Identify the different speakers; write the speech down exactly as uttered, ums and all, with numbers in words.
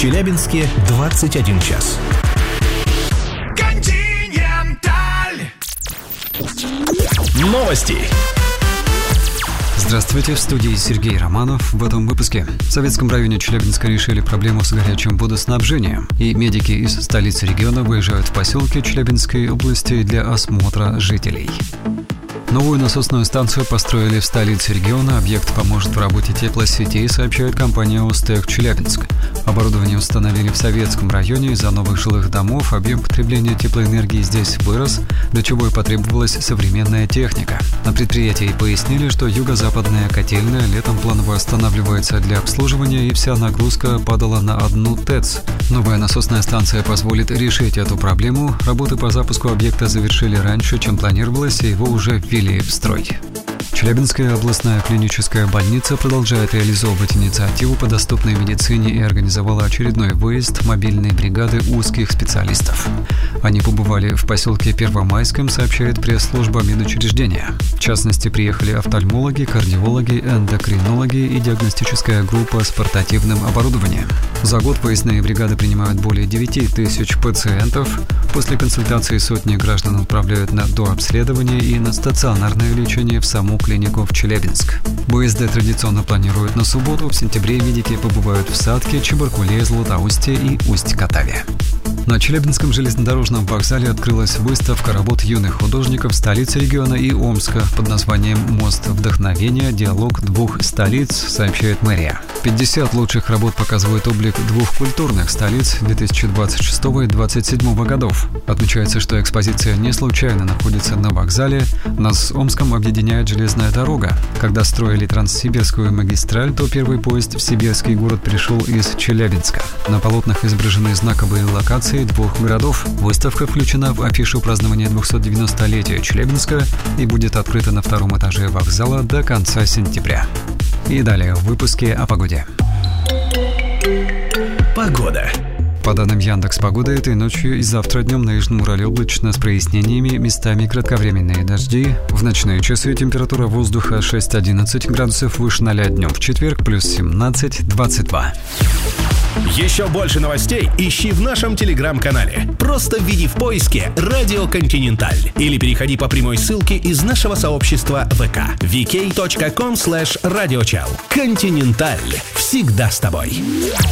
Speaker 1: Челябинске двадцать один час.
Speaker 2: Континенталь.
Speaker 1: Новости.
Speaker 3: Здравствуйте, в студии Сергей Романов. В этом выпуске. В Советском районе Челябинска решили проблему с горячим водоснабжением, и медики из столицы региона выезжают в поселки Челябинской области для осмотра жителей. Новую насосную станцию построили в столице региона. Объект поможет в работе теплосетей, сообщает компания «Остех Челябинск». Оборудование установили в Советском районе. Из-за новых жилых домов объем потребления теплоэнергии здесь вырос, для чего и потребовалась современная техника. На предприятии пояснили, что юго-западная котельная летом планово останавливается для обслуживания, и вся нагрузка падала на одну ТЭЦ. Новая насосная станция позволит решить эту проблему. Работы по запуску объекта завершили раньше, чем планировалось, и его уже ввели в строй. Челябинская областная клиническая больница продолжает реализовывать инициативу по доступной медицине и организовала очередной выезд мобильной бригады узких специалистов. Они побывали в поселке Первомайском, сообщает пресс-служба медучреждения. В частности, приехали офтальмологи, кардиологи, эндокринологи и диагностическая группа с портативным оборудованием. За год выездные бригады принимают более девяти тысяч пациентов. После консультации сотни граждан отправляют на дообследование и на стационарное лечение в саму клинику в Челябинск. Выезды традиционно планируют на субботу. В сентябре медики побывают в Сатке, Чебаркуле, Златоусте и Усть-Катаве. На Челябинском железнодорожном вокзале открылась выставка работ юных художников столицы региона и Омска под названием «Мост вдохновения. Диалог двух столиц», сообщает мэрия. пятьдесят лучших работ показывают облик двух культурных столиц две тысячи двадцать шестого и две тысячи двадцать седьмого годов. Отмечается, что экспозиция не случайно находится на вокзале. Нас с Омском объединяет железная дорога. Когда строили Транссибирскую магистраль, то первый поезд в сибирский город пришел из Челябинска. На полотнах изображены знаковые локации двух городов. Выставка включена в афишу празднования двухсотдевяностолетия Челябинска и будет открыта на втором этаже вокзала до конца сентября. И далее в выпуске о погоде.
Speaker 1: Погода.
Speaker 3: По данным Яндекс.Погоды, этой ночью и завтра днем на Южном Урале облачно с прояснениями, местами кратковременные дожди. В ночные часы температура воздуха шесть-одиннадцать градусов выше ноля, днем в четверг плюс семнадцать-двадцать два.
Speaker 1: Еще больше новостей ищи в нашем телеграм-канале. Просто введи в поиске «Радио Континенталь» или переходи по прямой ссылке из нашего сообщества ВК ви кей точка ком слэш радиочел. Континенталь. Всегда с тобой.